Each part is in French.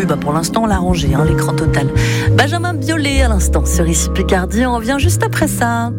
Oui, pour l'instant, on l'a rangé, l'écran total. Benjamin Biolay à l'instant sur ici Picardie. On revient juste après ça.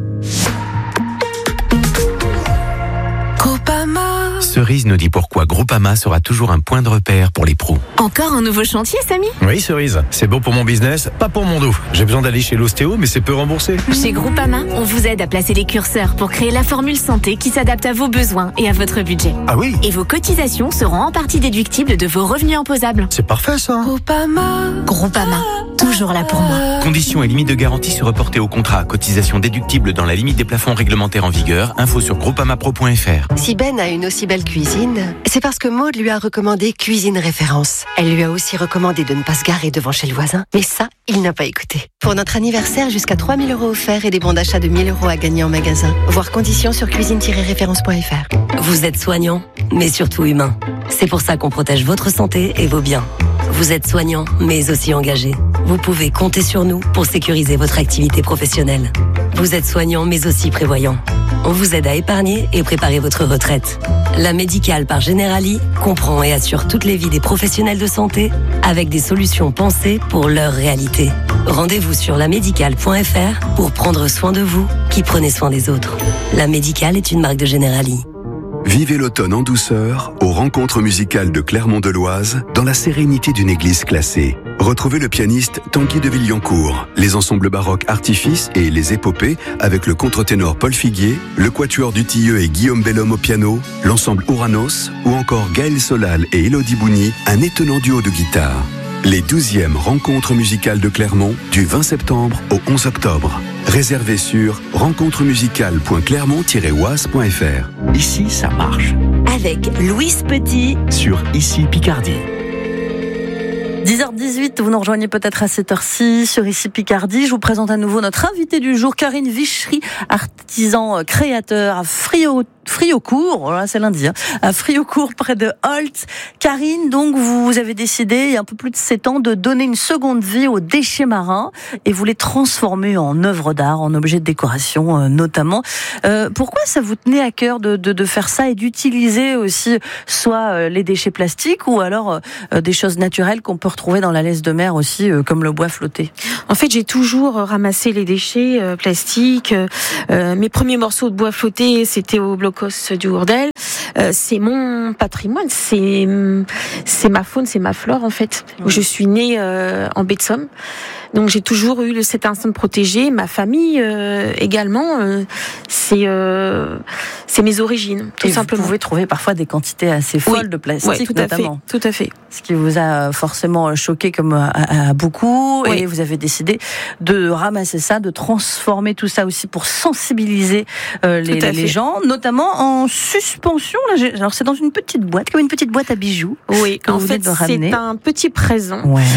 Cerise nous dit pourquoi Groupama sera toujours un point de repère pour les pros. Encore un nouveau chantier, Samy ? Oui, Cerise, c'est bon pour mon business, pas pour mon dos. J'ai besoin d'aller chez l'ostéo, mais c'est peu remboursé. Chez Groupama, on vous aide à placer les curseurs pour créer la formule santé qui s'adapte à vos besoins et à votre budget. Ah oui ? Et vos cotisations seront en partie déductibles de vos revenus imposables. C'est parfait ça. Groupama, toujours là pour moi. Conditions et limites de garantie se reporter au contrat. Cotisation déductible dans la limite des plafonds réglementaires en vigueur. Info sur groupamapro.fr. Si Ben a une aussi belle cuisine, c'est parce que Maud lui a recommandé Cuisine Référence. Elle lui a aussi recommandé de ne pas se garer devant chez le voisin. Mais ça, il n'a pas écouté. Pour notre anniversaire, jusqu'à 3 000 € offerts et des bons d'achat de 1 000 € à gagner en magasin. Voir conditions sur cuisine-référence.fr. Vous êtes soignant, mais surtout humain. C'est pour ça qu'on protège votre santé et vos biens. Vous êtes soignant, mais aussi engagé. Vous pouvez compter sur nous pour sécuriser votre activité professionnelle. Vous êtes soignant, mais aussi prévoyant. On vous aide à épargner et préparer votre retraite. La Médicale par Generali comprend et assure toutes les vies des professionnels de santé avec des solutions pensées pour leur réalité. Rendez-vous sur lamédicale.fr pour prendre soin de vous qui prenez soin des autres. La Médicale est une marque de Generali. Vivez l'automne en douceur aux rencontres musicales de Clermont-de-Loise dans la sérénité d'une église classée. Retrouvez le pianiste Tanguy de Villancourt, les ensembles baroques Artifice et les épopées avec le contre-ténor Paul Figuier, le quatuor du Tilleux et Guillaume Bellhomme au piano, l'ensemble Ouranos ou encore Gaël Solal et Élodie Bougny, un étonnant duo de guitare. Les 12e rencontres musicales de Clermont du 20 septembre au 11 octobre. Réservez sur rencontrmusicales.clermont-oise.fr. Ici, ça marche. Avec Louise Petit Sur ici Picardie. 10h18, vous nous rejoignez peut-être à cette heure-ci sur ici Picardie. Je vous présente à nouveau notre invitée du jour, Karine Vichery, artisan créateur à Friaucourt, voilà, c'est lundi, à Friaucourt près de Holt. Karine, donc vous avez décidé il y a un peu plus de 7 ans de donner une seconde vie aux déchets marins et vous les transformer en œuvres d'art, en objets de décoration notamment. Pourquoi ça vous tenait à cœur de faire ça et d'utiliser aussi soit les déchets plastiques ou alors des choses naturelles qu'on peut retrouver dans la laisse de mer aussi, comme le bois flotté? En fait, j'ai toujours ramassé les déchets plastiques. Mes premiers morceaux de bois flotté, c'était au Blocos du Hourdel. C'est mon patrimoine, c'est ma faune, c'est ma flore en fait. Ouais. Je suis née en baie de Somme. Donc j'ai toujours eu cet instinct de protéger. Ma famille également, c'est mes origines, tout simplement. Vous pouvez trouver parfois des quantités assez folles de plastique, notamment. Tout à fait. Ce qui vous a forcément choqué comme à beaucoup, et vous avez décidé de ramasser ça, de transformer tout ça aussi pour sensibiliser les gens, notamment en suspension. Là, alors c'est dans une petite boîte, comme une petite boîte à bijoux. Oui, en fait c'est un petit présent.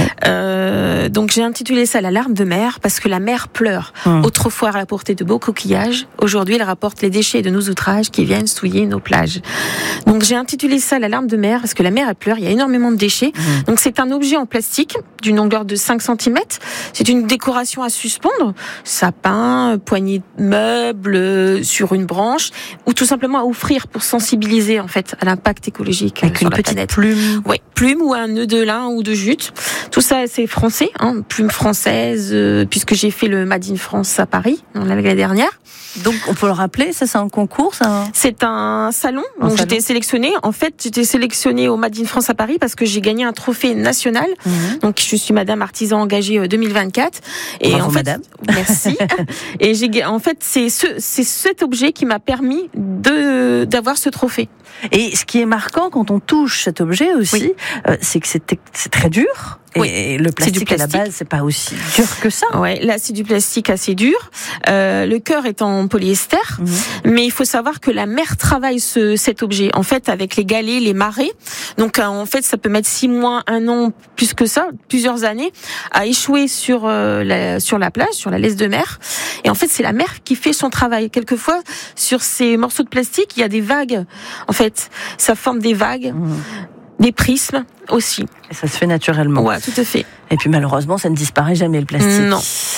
Ouais. Donc j'ai intitulé ça la larme de mer parce que la mer pleure. Autrefois elle rapportait de beaux coquillages, aujourd'hui elle rapporte les déchets de nos outrages qui viennent souiller nos plages. Donc j'ai intitulé ça la larme de mer parce que la mer elle pleure, il y a énormément de déchets. Donc c'est un objet en plastique d'une longueur de 5 cm. C'est une décoration à suspendre, sapin, poignée de meubles sur une branche, ou tout simplement à offrir pour sensibiliser en fait à l'impact écologique avec sur une la petite planète. Plume. Oui, plume ou un nœud de lin ou de jute. Tout ça c'est français, plume française, puisque j'ai fait le Made in France à Paris l'année dernière. Donc on peut le rappeler, ça c'est un concours, ça. C'est un salon. Donc j'étais sélectionnée. En fait, j'étais sélectionnée au Made in France à Paris parce que j'ai gagné un trophée national. Donc je suis Madame Artisan engagée 2024. Et bravo, en fait, madame. Merci. Et c'est cet objet qui m'a permis d'avoir ce trophée. Et ce qui est marquant quand on touche cet objet aussi, c'est que c'est très dur. Et le plastique à la base, c'est pas aussi dur que ça. Ouais, là c'est du plastique assez dur. Le cœur est en polyester, mais il faut savoir que la mer travaille cet objet. En fait, avec les galets, les marées. Donc en fait, ça peut mettre 6 mois, 1 an, plus que ça, plusieurs années, à échouer sur la plage, sur la laisse de mer. Et en fait, c'est la mer qui fait son travail. Quelquefois, sur ces morceaux de plastique, il y a des vagues. En fait, ça forme des vagues. Des prismes aussi. Et ça se fait naturellement. Ouais, tout à fait. Et puis malheureusement, ça ne disparaît jamais le plastique. Non.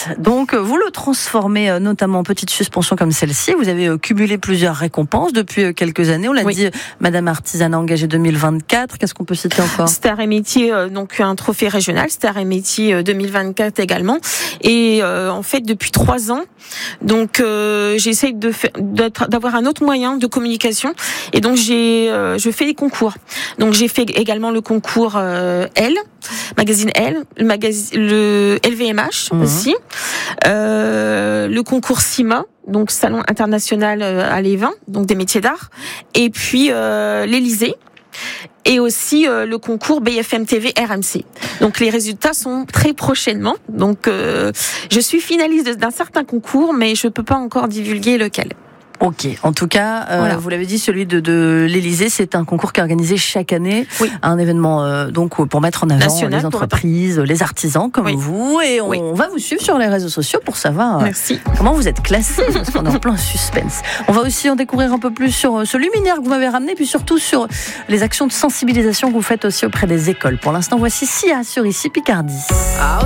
Donc, vous le transformez notamment en petite suspension comme celle-ci. Vous avez cumulé plusieurs récompenses depuis quelques années. On l'a dit, Madame Artisanat engagée 2024. Qu'est-ce qu'on peut citer encore? Star et métier, donc un trophée régional, Star et métier 2024 également. Et en fait, depuis 3 ans, donc j'essaye d'avoir un autre moyen de communication. Et donc je fais des concours. Donc j'ai fait également le concours magazine L, le LVMH aussi, le concours CIMA, donc Salon international à l'Évin, donc des métiers d'art, et puis l'Élysée. Et aussi le concours BFM TV RMC. Donc les résultats sont très prochainement. Donc je suis finaliste d'un certain concours, mais je peux pas encore divulguer lequel. Ok. En tout cas, vous l'avez dit, celui de l'Élysée, c'est un concours qui est organisé chaque année, un événement donc pour mettre en avant les entreprises, les artisans comme vous, et on va vous suivre sur les réseaux sociaux pour savoir comment vous êtes classé, parce qu'on est en plein suspense. On va aussi en découvrir un peu plus sur ce luminaire que vous m'avez ramené, puis surtout sur les actions de sensibilisation que vous faites aussi auprès des écoles. Pour l'instant, voici Sia sur ici Picardie.